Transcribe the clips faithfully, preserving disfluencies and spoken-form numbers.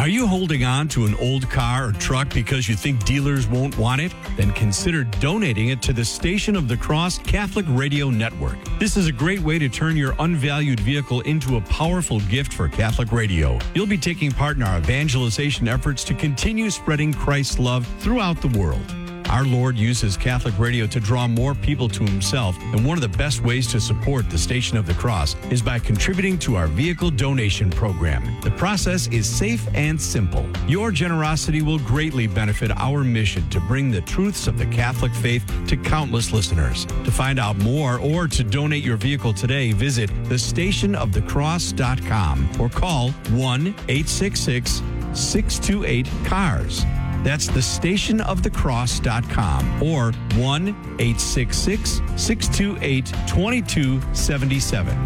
Are you holding on to an old car or truck because you think dealers won't want it? Then consider donating it to the Station of the Cross Catholic Radio Network. This is a great way to turn your unvalued vehicle into a powerful gift for Catholic radio. You'll be taking part in our evangelization efforts to continue spreading Christ's love throughout the world. Our Lord uses Catholic radio to draw more people to himself, and one of the best ways to support the Station of the Cross is by contributing to our vehicle donation program. The process is safe and simple. Your generosity will greatly benefit our mission to bring the truths of the Catholic faith to countless listeners. To find out more or to donate your vehicle today, visit the station of the cross dot com or call one eight six six, six two eight, C A R S. That's the station of the cross dot com or one eight six six, six two eight, two two seven seven.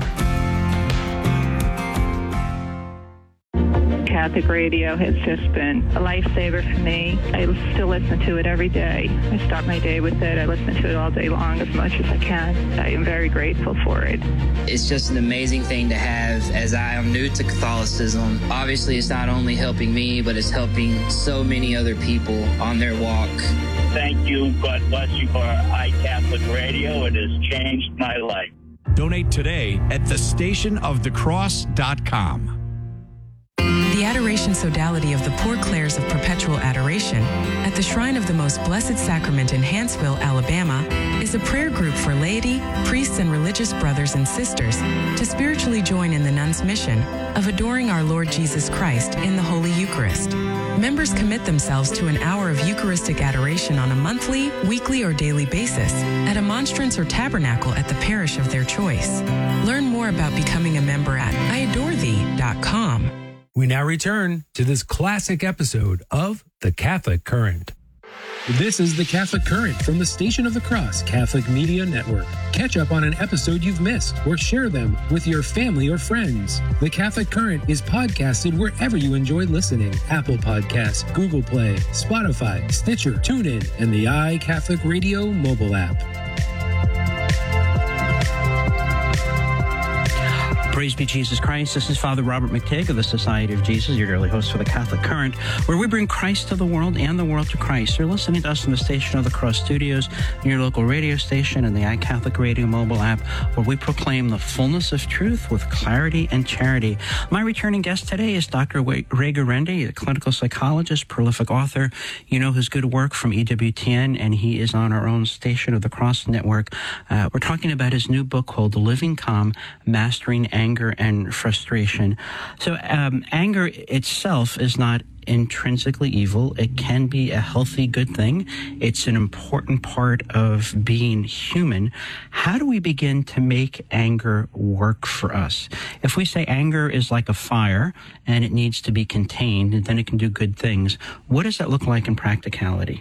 Catholic radio has just been a lifesaver for me. I still listen to it every day. I start my day with it. I listen to it all day long as much as I can. I am very grateful for it. It's just an amazing thing to have as I am new to Catholicism. Obviously, it's not only helping me, but it's helping so many other people on their walk. Thank you. God bless you for iCatholic Radio. It has changed my life. Donate today at the station of the cross dot com. The Adoration Sodality of the Poor Clares of Perpetual Adoration at the Shrine of the Most Blessed Sacrament in Hanceville, Alabama, is a prayer group for laity, priests, and religious brothers and sisters to spiritually join in the nuns' mission of adoring our Lord Jesus Christ in the Holy Eucharist. Members commit themselves to an hour of Eucharistic adoration on a monthly, weekly, or daily basis at a monstrance or tabernacle at the parish of their choice. Learn more about becoming a member at I adore thee dot com. We now return to this classic episode of The Catholic Current. This is The Catholic Current from the Station of the Cross Catholic Media Network. Catch up on an episode you've missed or share them with your family or friends. The Catholic Current is podcasted wherever you enjoy listening. Apple Podcasts, Google Play, Spotify, Stitcher, TuneIn, and the iCatholic Radio mobile app. Praise be Jesus Christ. This is Father Robert McTigg of the Society of Jesus, your daily host for the Catholic Current, where we bring Christ to the world and the world to Christ. You're listening to us in the Station of the Cross studios, your local radio station, and the iCatholic Radio mobile app, where we proclaim the fullness of truth with clarity and charity. My returning guest today is Doctor Ray Guarendi, a clinical psychologist, prolific author. You know his good work from E W T N, and he is on our own Station of the Cross network. Uh, we're talking about his new book called Living Calm, Mastering Anger. Anger and frustration. So um, anger itself is not intrinsically evil. It can be a healthy, good thing. It's an important part of being human. How do we begin to make anger work for us? If we say anger is like a fire and it needs to be contained, and then it can do good things, what does that look like in practicality?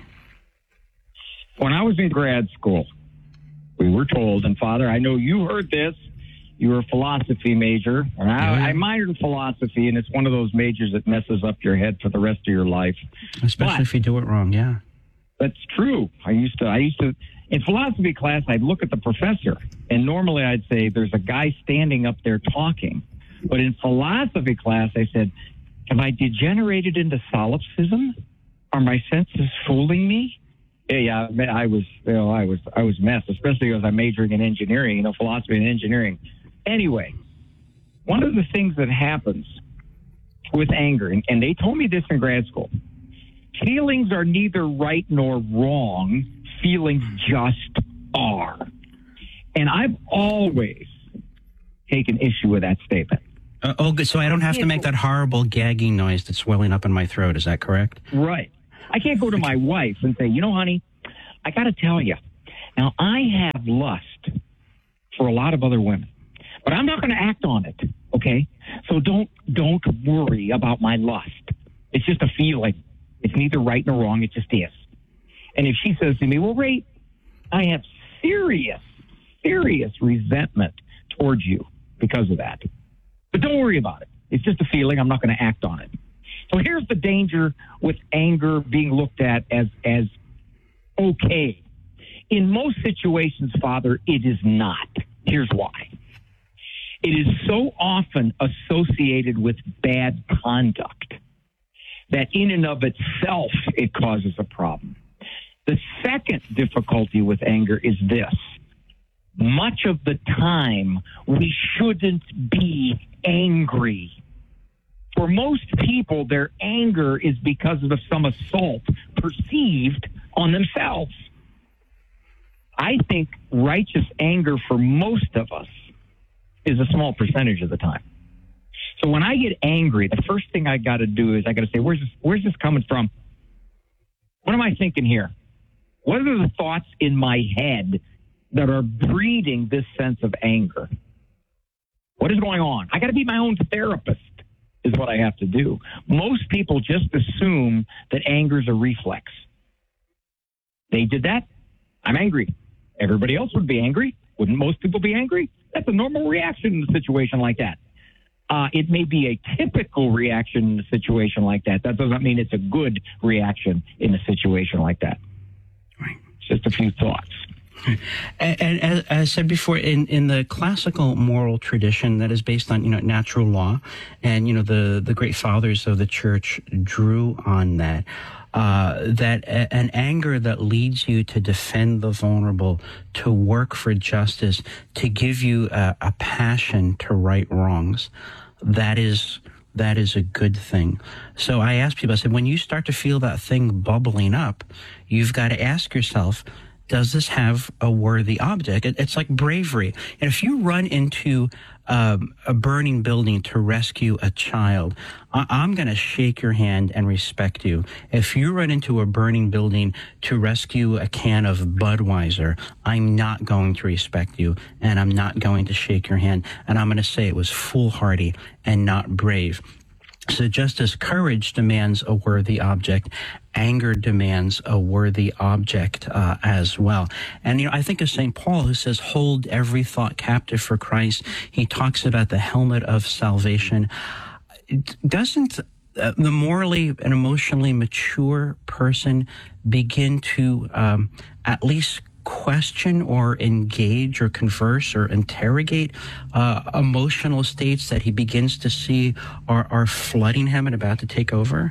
When I was in grad school, we were told, and Father, I know you heard this, you were a philosophy major, and I, yeah. I minored in philosophy, and it's one of those majors that messes up your head for the rest of your life. Especially but, if you do it wrong, yeah. That's true. I used to, I used to, in philosophy class, I'd look at the professor, and normally I'd say, there's a guy standing up there talking. But in philosophy class, I said, have I degenerated into solipsism? Are my senses fooling me? Yeah, yeah, I was, you know, I was, I was messed, especially as I'm majoring in engineering, you know, philosophy and engineering. Anyway, one of the things that happens with anger, and, and they told me this in grad school, feelings are neither right nor wrong. Feelings just are. And I've always taken issue with that statement. Uh, oh, good. So I don't have to make that horrible gagging noise that's swelling up in my throat. Is that correct? Right. I can't go to my wife and say, you know, honey, I got to tell you, now I have lust for a lot of other women, but I'm not going to act on it, okay? So don't don't worry about my lust. It's just a feeling. It's neither right nor wrong. It just is. And if she says to me, well, Ray, I have serious, serious resentment towards you because of that. But don't worry about it. It's just a feeling. I'm not going to act on it. So here's the danger with anger being looked at as, as okay. In most situations, Father, it is not. Here's why. It is so often associated with bad conduct. that in and of itself it causes a problem. The second difficulty with anger is this. Much of the time, we shouldn't be angry. For most people, their anger is because of some assault perceived on themselves. I think righteous anger for most of us is a small percentage of the time. So when I get angry, the first thing I got to do is I got to say, where's this, where's this coming from? What am I thinking here? What are the thoughts in my head that are breeding this sense of anger? What is going on? I got to be my own therapist is what I have to do. Most people just assume that anger is a reflex. They did that. I'm angry. Everybody else would be angry. Wouldn't most people be angry? That's a normal reaction in a situation like that. Uh, it may be a typical reaction in a situation like that. That doesn't mean it's a good reaction in a situation like that. Right. Just a few thoughts. And, and as, as I said before, in, in the classical moral tradition that is based on, you know, natural law, and, you know, the, the great fathers of the church drew on that, uh, that a, an anger that leads you to defend the vulnerable, to work for justice, to give you a, a passion to right wrongs, that is... that is a good thing. So I ask people, I said, when you start to feel that thing bubbling up, you've got to ask yourself, does this have a worthy object? It, it's like bravery. And if you run into um, a burning building to rescue a child, I, I'm going to shake your hand and respect you. If you run into a burning building to rescue a can of Budweiser, I'm not going to respect you, and I'm not going to shake your hand. And I'm going to say it was foolhardy and not brave. So just as courage demands a worthy object, anger demands a worthy object uh, as well. And, you know, I think of Saint Paul, who says, hold every thought captive for Christ. He talks about the helmet of salvation. Doesn't uh, the morally and emotionally mature person begin to um, at least question or engage or converse or interrogate uh, emotional states that he begins to see are, are flooding him and about to take over?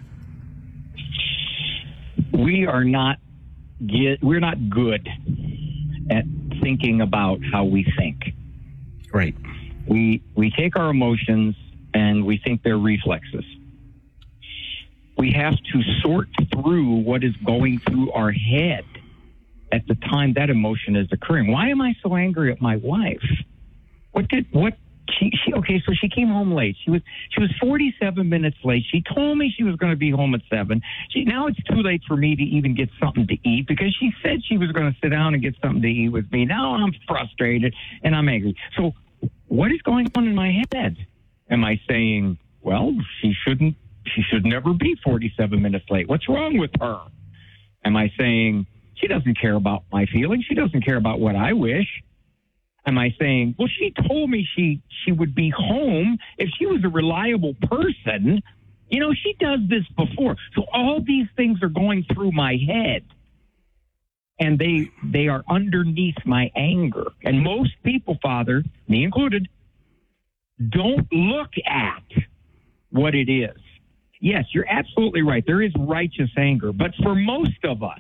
We are not get, we're not good at thinking about how we think. Right. We we take our emotions and we think they're reflexes. We have to sort through what is going through our head at the time that emotion is occurring. Why am I so angry at my wife? What did what she, she okay, so she came home late. She was she was forty-seven minutes late. She told me she was going to be home at seven. She now it's too late for me to even get something to eat because she said she was going to sit down and get something to eat with me. Now I'm frustrated and I'm angry. So what is going on in my head? Am I saying, well, she shouldn't she should never be forty-seven minutes late. What's wrong with her? Am I saying she doesn't care about my feelings. She doesn't care about what I wish. Am I saying, well, she told me she, she would be home if she was a reliable person. You know, she does this before. So all these things are going through my head. And they they are underneath my anger. And most people, Father, me included, don't look at what it is. Yes, you're absolutely right. There is righteous anger. But for most of us,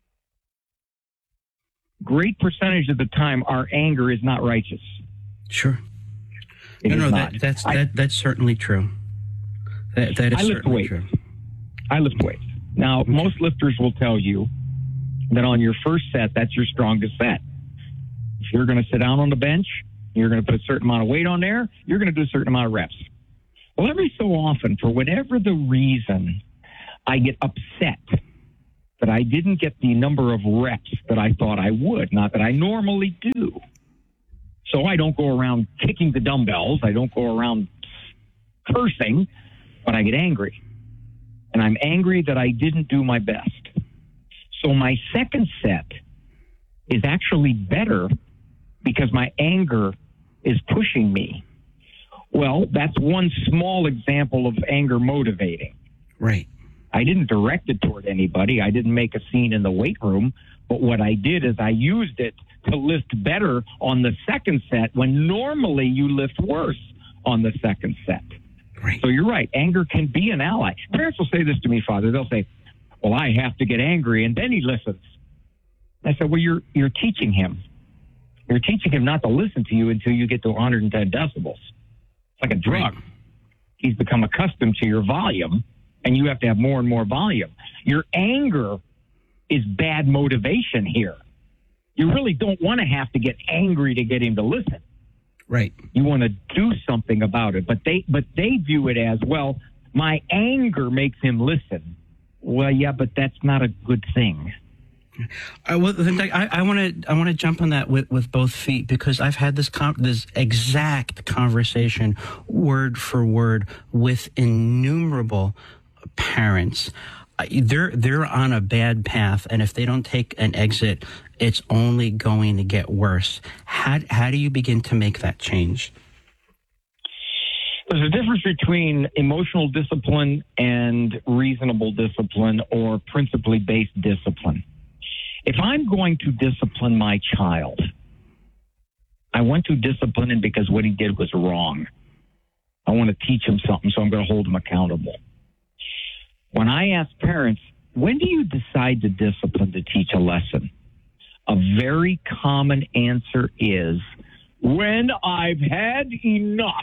great percentage of the time, our anger is not righteous. Sure. It no, is no, not. that, that's I, that, that's certainly true. That, that is I lift certainly weights. true. I lift weights. Now, okay. Most lifters will tell you that on your first set, that's your strongest set. If you're going to sit down on the bench, you're going to put a certain amount of weight on there, you're going to do a certain amount of reps. Well, every so often, for whatever the reason, I get upset that I didn't get the number of reps that I thought I would, not that I normally do. So I don't go around kicking the dumbbells. I don't go around cursing, but I get angry. And I'm angry that I didn't do my best. So my second set is actually better because my anger is pushing me. Well, that's one small example of anger motivating. Right. I didn't direct it toward anybody. I didn't make a scene in the weight room. But what I did is I used it to lift better on the second set when normally you lift worse on the second set. Right. So you're right. Anger can be an ally. Parents will say this to me, Father. They'll say, well, I have to get angry, and then he listens. I said, well, you're you're teaching him. You're teaching him not to listen to you until you get to one hundred ten decibels. It's like a drug. Right. He's become accustomed to your volume, and you have to have more and more volume. Your anger is bad motivation here. You really don't want to have to get angry to get him to listen. Right. You want to do something about it. But they but they view it as, well, my anger makes him listen. Well, yeah, but that's not a good thing. Uh, well, I want to I want to jump on that with, with both feet, because I've had this com- this exact conversation, word for word, with innumerable parents. Uh, they're they're on a bad path, and if they don't take an exit, it's only going to get worse. How how do you begin to make that change? There's a difference between emotional discipline and reasonable discipline, or principally based discipline. If I'm going to discipline my child, I want to discipline him because what he did was wrong. I want to teach him something, so I'm going to hold him accountable. When I ask parents, when do you decide to discipline to teach a lesson? A very common answer is, when I've had enough.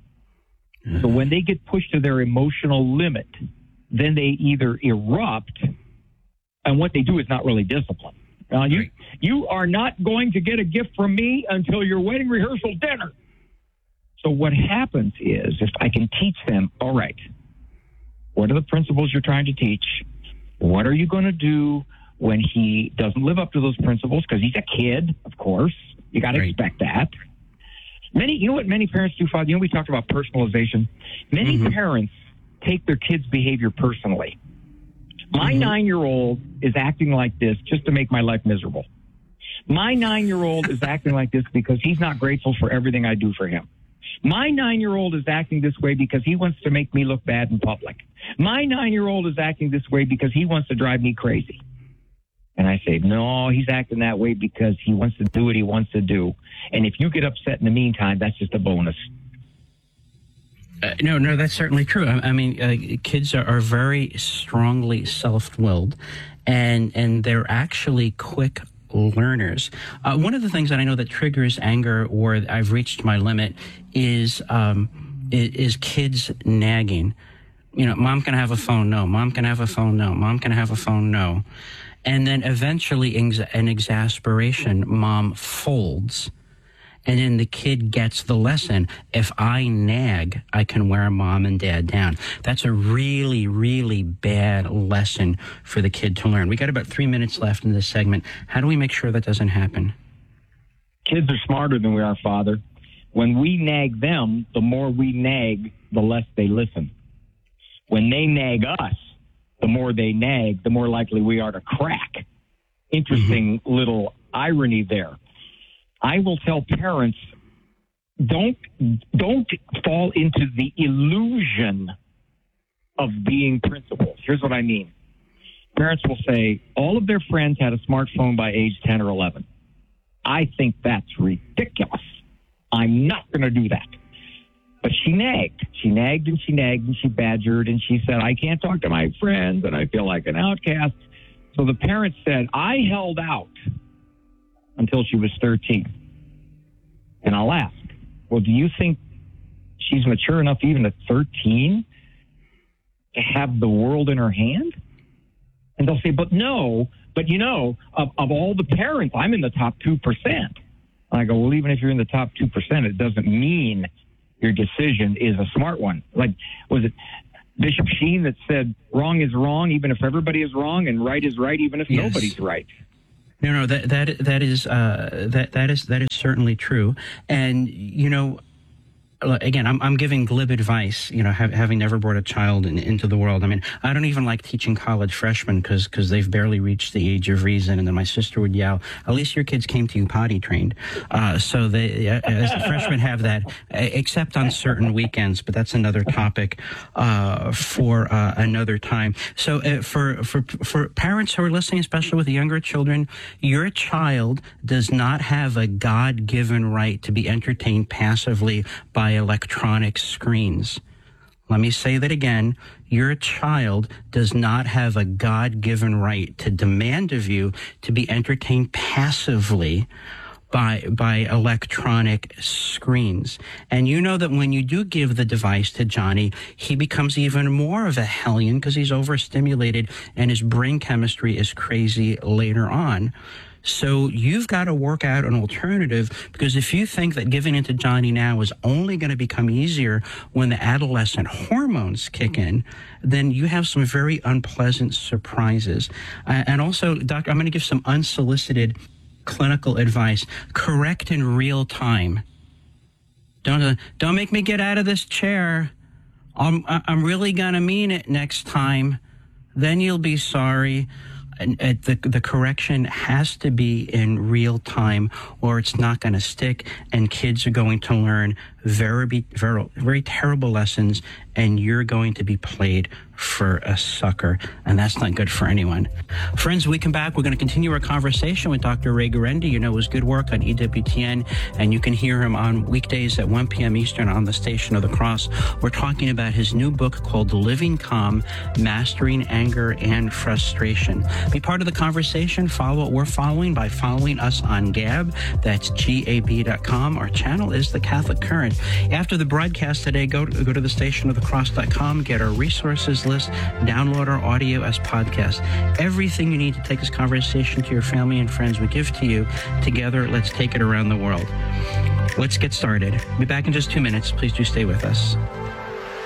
So when they get pushed to their emotional limit, then they either erupt, and what they do is not really discipline. Uh, you, right. you are not going to get a gift from me until your wedding rehearsal dinner. So what happens is, if I can teach them, all right, what are the principles you're trying to teach? What are you going to do when he doesn't live up to those principles? Because he's a kid, of course. You got to right. expect that. Many, you know what many parents do, Father? You know, we talked about personalization. Many mm-hmm. parents take their kids' behavior personally. My mm-hmm. nine-year-old is acting like this just to make my life miserable. My nine-year-old is acting like this because he's not grateful for everything I do for him. My nine-year-old is acting this way because he wants to make me look bad in public. My nine-year-old is acting this way because he wants to drive me crazy. And I say, no, he's acting that way because he wants to do what he wants to do. And if you get upset in the meantime, that's just a bonus. Uh, no, no, that's certainly true. I, I mean, uh, kids are, are very strongly self-willed, and and they're actually quick learners. Uh, one of the things that I know that triggers anger, or I've reached my limit, is um, is, is kids nagging. You know, Mom, can I have a phone? No. Mom, can I have a phone? No. Mom, can I have a phone? No. And then eventually, in exasperation, Mom folds. And then the kid gets the lesson. If I nag, I can wear Mom and Dad down. That's a really, really bad lesson for the kid to learn. We got about three minutes left in this segment. How do we make sure that doesn't happen? Kids are smarter than we are, Father. When we nag them, the more we nag, the less they listen. When they nag us, the more they nag, the more likely we are to crack. Interesting mm-hmm. little irony there. I will tell parents, don't don't fall into the illusion of being principals. Here's what I mean. Parents will say, all of their friends had a smartphone by age ten or eleven. I think that's ridiculous. I'm not going to do that. But she nagged. She nagged and she nagged and she badgered and she said, I can't talk to my friends and I feel like an outcast. So the parents said, I held out until she was thirteen. And I'll ask, well, do you think she's mature enough even at thirteen to have the world in her hand? And they'll say, but no, but you know, of, of all the parents, I'm in the top two percent. And I go, well, even if you're in the top two percent, it doesn't mean your decision is a smart one. Like, was it Bishop Sheen that said, wrong is wrong, even if everybody is wrong, and right is right, even if yes. nobody's right? No, no, that that that is uh, that that is that is certainly true. And you know, again, I'm I'm giving glib advice. You know, have, having never brought a child in, into the world. I mean, I don't even like teaching college freshmen because because they've barely reached the age of reason. And then my sister would yell, "At least your kids came to you potty trained." Uh, so they, as the freshmen, have that, except on certain weekends. But that's another topic uh, for uh, another time. So uh, for for for parents who are listening, especially with younger children, your child does not have a God-given right to be entertained passively by electronic screens. Let me say that again. Your child does not have a God-given right to demand of you to be entertained passively by by electronic screens. And you know that when you do give the device to Johnny, he becomes even more of a hellion because he's overstimulated and his brain chemistry is crazy later on. So you've got to work out an alternative, because if you think that giving it to Johnny now is only going to become easier when the adolescent hormones kick in, then you have some very unpleasant surprises. Uh, and also, doctor, I'm going to give some unsolicited clinical advice. Correct in real time. Don't uh, don't make me get out of this chair. I'm I'm really going to mean it next time. Then you'll be sorry. And uh, the the correction has to be in real time, or it's not going to stick, and kids are going to learn very very very terrible lessons, and you're going to be played for a sucker, and that's not good for anyone. Friends, when we come back, we're going to continue our conversation with Doctor Ray Guarendi. You know his good work on E W T N, and you can hear him on weekdays at one p.m. Eastern on the Station of the Cross. We're talking about his new book called Living Calm, Mastering Anger and Frustration. Be part of the conversation. Follow what we're following by following us on Gab. That's G A B dot com. Our channel is The Catholic Current. After the broadcast today, go to, go to the station of the cross dot com, get our resources list, download our audio as podcast. Everything you need to take this conversation to your family and friends, we give to you. Together, let's take it around the world. Let's get started. Be back in just two minutes. Please do stay with us.